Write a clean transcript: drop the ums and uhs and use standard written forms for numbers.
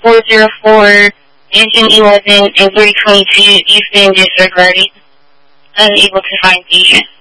404, engine 11, and 322 Eastern District Garden. Unable to find patient.